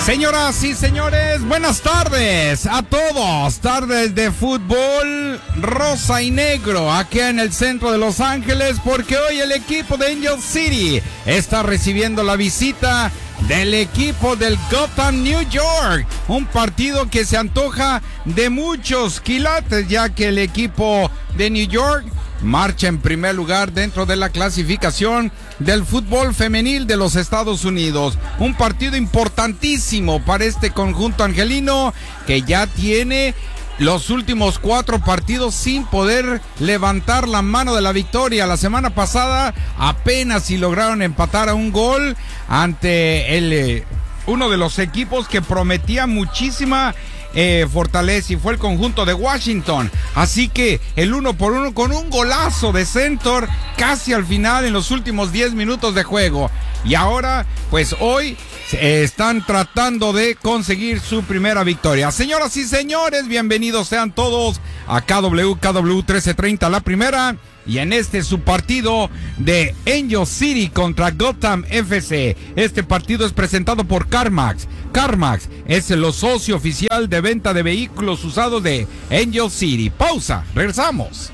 Señoras y señores, buenas tardes a todos. Tardes de fútbol rosa y negro aquí en el centro de Los Ángeles, porque hoy el equipo de Angel City está recibiendo la visita del equipo del Gotham, New York. Un partido que se antoja de muchos quilates, ya que el equipo de New York marcha en primer lugar dentro de la clasificación del fútbol femenil de los Estados Unidos. Un partido importantísimo para este conjunto angelino, que ya tiene los últimos 4 partidos sin poder levantar la mano de la victoria. La semana pasada apenas si lograron empatar a un gol ante uno de los equipos que prometía muchísima fortaleza, y fue el conjunto de Washington. Así que el 1-1 con un golazo de Centor casi al final, en los últimos 10 minutos de juego. Y ahora, pues hoy están tratando de conseguir su primera victoria. Señoras y señores, bienvenidos sean todos a KW 1330 La Primera, y en su partido de Angel City contra Gotham FC. Este partido es presentado por CarMax. CarMax es el socio oficial de venta de vehículos usados de Angel City. Pausa, regresamos.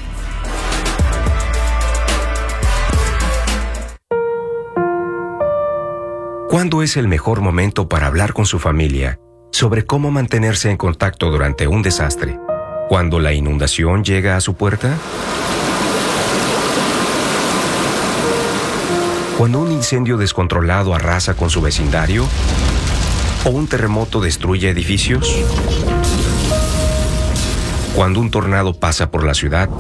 ¿Cuándo es el mejor momento para hablar con su familia sobre cómo mantenerse en contacto durante un desastre? ¿Cuando la inundación llega a su puerta? ¿Cuando un incendio descontrolado arrasa con su vecindario? ¿O un terremoto destruye edificios? ¿Cuando un tornado pasa por la ciudad?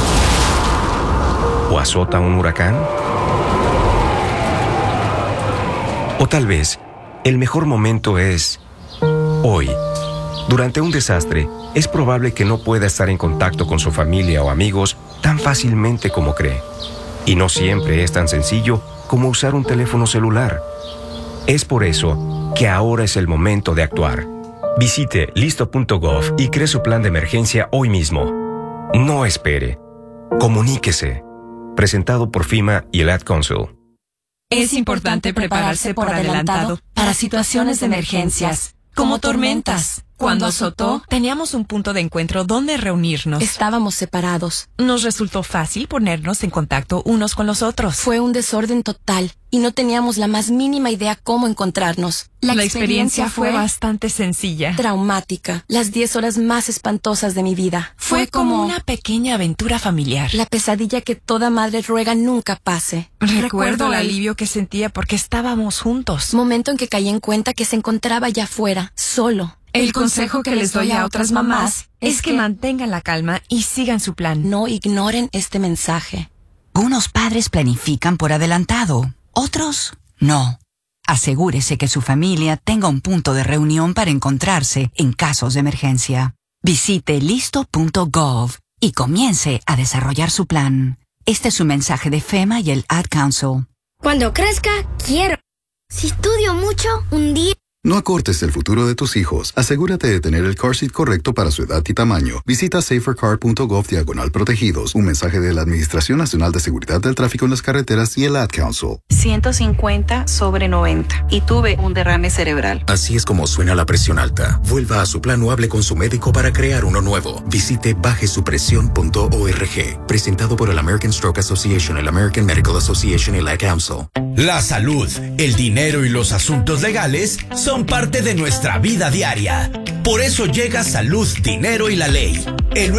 ¿O azota un huracán? O tal vez, el mejor momento es hoy. Durante un desastre, es probable que no pueda estar en contacto con su familia o amigos tan fácilmente como cree. Y no siempre es tan sencillo como usar un teléfono celular. Es por eso que ahora es el momento de actuar. Visite listo.gov y cree su plan de emergencia hoy mismo. No espere. Comuníquese. Presentado por FEMA y el Ad Council. Es importante prepararse por adelantado para situaciones de emergencias, como tormentas. Cuando azotó, teníamos un punto de encuentro donde reunirnos. Estábamos separados. Nos resultó fácil ponernos en contacto unos con los otros. Fue un desorden total y no teníamos la más mínima idea cómo encontrarnos. La experiencia fue bastante sencilla. Traumática. Las 10 horas más espantosas de mi vida. Fue como una pequeña aventura familiar. La pesadilla que toda madre ruega nunca pase. Recuerdo el alivio que sentía porque estábamos juntos. Momento en que caí en cuenta que se encontraba allá afuera, solo. El consejo que les doy a otras mamás es que mantengan la calma y sigan su plan. No ignoren este mensaje. Unos padres planifican por adelantado, otros no. Asegúrese que su familia tenga un punto de reunión para encontrarse en casos de emergencia. Visite listo.gov y comience a desarrollar su plan. Este es un mensaje de FEMA y el Ad Council. Cuando crezca, quiero. Si estudio mucho, un día... No acortes el futuro de tus hijos. Asegúrate de tener el car seat correcto para su edad y tamaño. Visita safercar.gov/protegidos. Un mensaje de la Administración Nacional de Seguridad del Tráfico en las Carreteras y el Ad Council. 150/90 y tuve un derrame cerebral. Así es como suena la presión alta. Vuelva a su plan o hable con su médico para crear uno nuevo. Visite bajesupresión.org. Presentado por el American Stroke Association, el American Medical Association y el Ad Council. La salud, el dinero y los asuntos legales son parte de nuestra vida diaria. Por eso llega Salud, Dinero y la Ley, el